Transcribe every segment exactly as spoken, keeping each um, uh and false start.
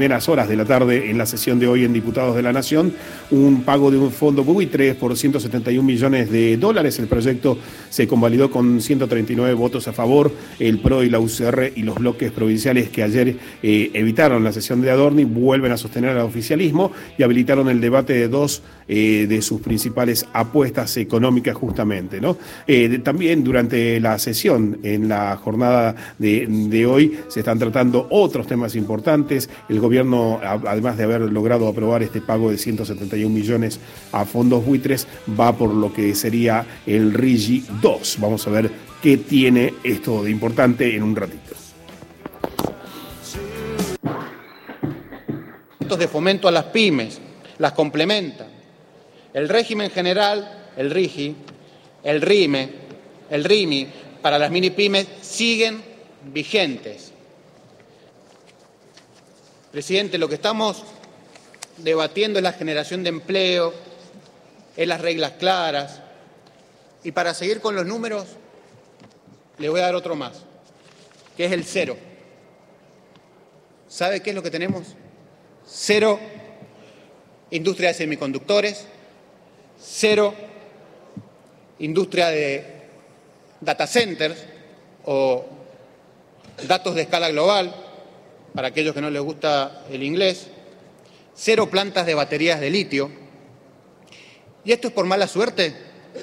Primeras horas de la tarde en la sesión de hoy en Diputados de la Nación, un pago de un fondo buitre por ciento setenta y un millones de dólares. El proyecto se convalidó con ciento treinta y nueve votos a favor. El P R O y la U C R y los bloques provinciales que ayer eh, evitaron la sesión de Adorni vuelven a sostener al oficialismo y habilitaron el debate de dos eh, de sus principales apuestas económicas justamente, ¿no? Eh, de, también durante la sesión, en la jornada de, de hoy, se están tratando otros temas importantes. El gobierno, además de haber logrado aprobar este pago de ciento setenta y un millones a fondos buitres, va por lo que sería el RIGI dos. Vamos a ver qué tiene esto de importante en un ratito. De fomento a las pymes, las complementa. El régimen general, el RIGI, el RIME, el RIMI, para las mini pymes siguen vigentes. Presidente, lo que estamos debatiendo es la generación de empleo, es las reglas claras. Y para seguir con los números, le voy a dar otro más, que es el cero. ¿Sabe qué es lo que tenemos? Cero industria de semiconductores, cero industria de data centers o datos de escala global, para aquellos que no les gusta el inglés, cero plantas de baterías de litio. ¿Y esto es por mala suerte?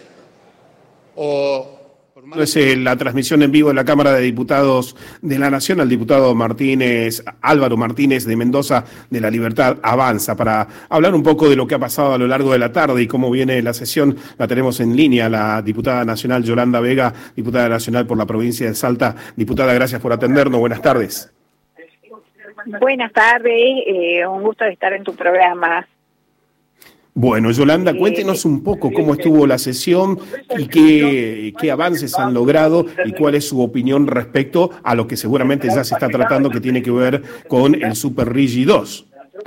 ¿O por mala... Es eh, la transmisión en vivo de la Cámara de Diputados de la Nación. Al diputado Martínez, Álvaro Martínez de Mendoza, de La Libertad Avanza, para hablar un poco de lo que ha pasado a lo largo de la tarde y cómo viene la sesión. La tenemos en línea, la diputada nacional Yolanda Vega, diputada nacional por la provincia de Salta. Diputada, gracias por atendernos. Buenas tardes. Buenas tardes, eh, un gusto de estar en tu programa. Bueno, Yolanda, cuéntenos un poco cómo estuvo la sesión y qué, qué avances han logrado y cuál es su opinión respecto a lo que seguramente ya se está tratando, que tiene que ver con el Super RIGI dos.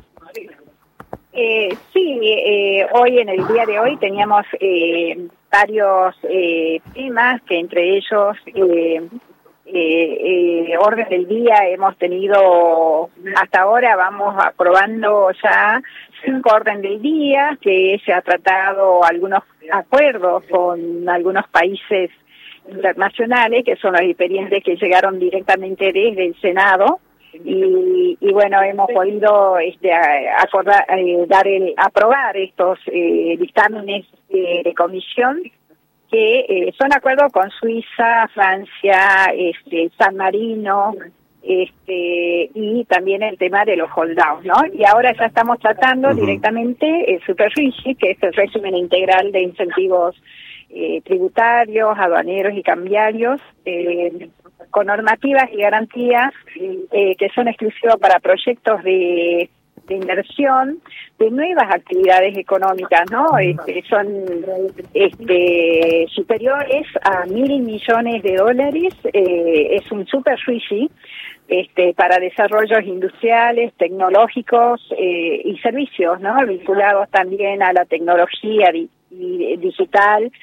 Eh, sí, eh, hoy en el día de hoy teníamos eh, varios eh, temas, que entre ellos... Eh, Eh, eh, orden del día hemos tenido, hasta ahora vamos aprobando ya cinco orden del día, que se ha tratado algunos acuerdos con algunos países internacionales, que son los expedientes que llegaron directamente desde el Senado, y, y bueno, hemos podido este, acordar, eh, dar el, aprobar estos eh, dictámenes eh, de comisión, que eh, son acuerdos con Suiza, Francia, este, San Marino, este, y también el tema de los holdouts, ¿no? Y ahora ya estamos tratando uh-huh. directamente el Super RIGI, que es el régimen integral de incentivos eh, tributarios, aduaneros y cambiarios, eh, con normativas y garantías eh, que son exclusivas para proyectos de de inversión, de nuevas actividades económicas, ¿no? Este, son este, superiores a mil millones de dólares. Eh, es un super RIGI este, para desarrollos industriales, tecnológicos eh, y servicios, ¿no? Vinculados también a la tecnología di- y digital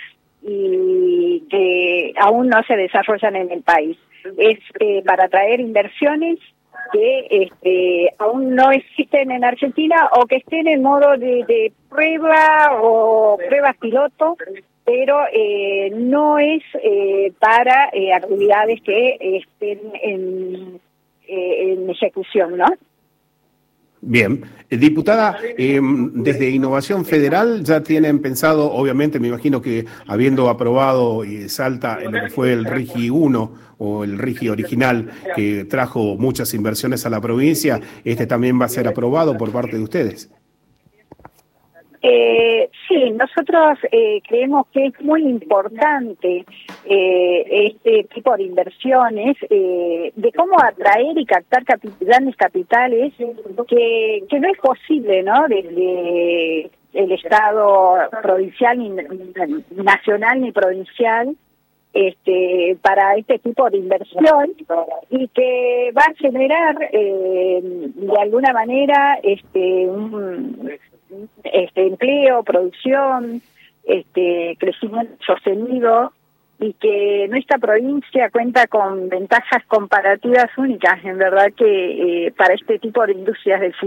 y que aún no se desarrollan en el país. Es eh, para atraer inversiones que este, aún no existen en Argentina o que estén en modo de, de prueba o pruebas piloto, pero eh, no es eh, para eh, actividades que estén en, eh, en ejecución, ¿no? Bien. Eh, diputada, eh, desde Innovación Federal ya tienen pensado, obviamente me imagino que habiendo aprobado eh, Salta en lo que fue el RIGI uno o el RIGI original, que trajo muchas inversiones a la provincia, este también va a ser aprobado por parte de ustedes. Eh, sí, nosotros eh, creemos que es muy importante eh, este tipo de inversiones, eh, de cómo atraer y captar capi- grandes capitales, que, que no es posible, ¿no? Desde el Estado provincial, ni nacional ni provincial, este para este tipo de inversión, y que va a generar eh, de alguna manera este un este empleo, producción, este crecimiento sostenido y que nuestra provincia cuenta con ventajas comparativas únicas, en verdad que eh, para este tipo de industrias del futuro.